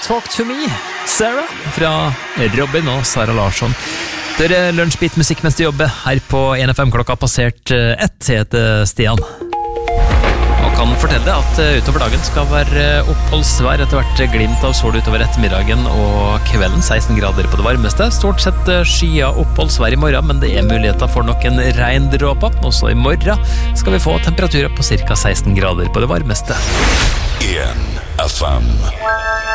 Talk to Me, Sarah, fra Robin og Sara Larsson. Det lunsjbit musikk mens du jobber her på 1FM klokka passert 1. Jeg heter Stian. Og kan fortelle deg at utover dagen skal være oppholdsvær, etter hvert glimt av sol utover ettermiddagen og kvelden, 16 grader på det varmeste. Stort sett skya oppholdsvær i morgen, men det muligheter for noen regndråper. Også i morgen skal vi få temperaturer på cirka 16 grader på det varmeste. 1FM